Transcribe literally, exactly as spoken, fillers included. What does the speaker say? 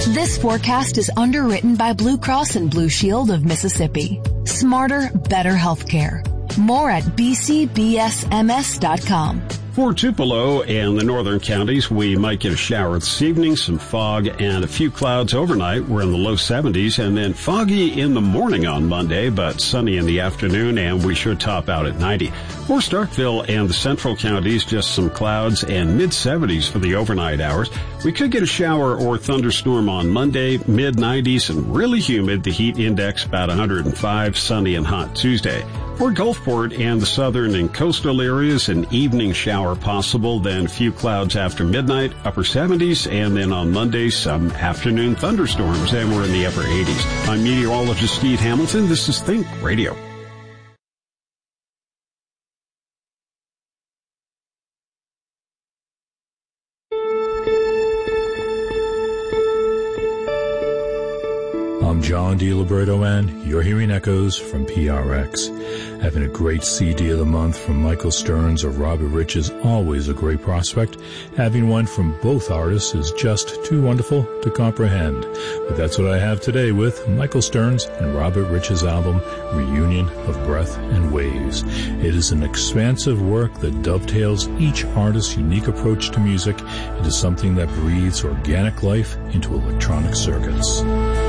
This forecast is underwritten by Blue Cross and Blue Shield of Mississippi. Smarter, better healthcare. More at b c b s m s dot com. For Tupelo and the northern counties, we might get a shower this evening, some fog, and a few clouds overnight. We're in the low seventies, and then foggy in the morning on Monday, but sunny in the afternoon, and we should top out at ninety. For Starkville and the central counties, just some clouds and mid-seventies for the overnight hours. We could get a shower or thunderstorm on Monday, mid-nineties, and really humid. The heat index about one hundred five, sunny and hot Tuesday. For Gulfport and the southern and coastal areas, an evening shower possible, then a few clouds after midnight, upper seventies, and then on Monday, some afternoon thunderstorms, and we're in the upper eighties. I'm meteorologist Steve Hamilton. This is Think Radio. I'm John DiLiberto, and you're hearing echoes from P R X. Having a great C D of the month from Michael Stearns or Robert Rich is always a great prospect. Having one from both artists is just too wonderful to comprehend. But that's what I have today with Michael Stearns and Robert Rich's album, Reunion of Breath and Waves. It is an expansive work that dovetails each artist's unique approach to music into something that breathes organic life into electronic circuits.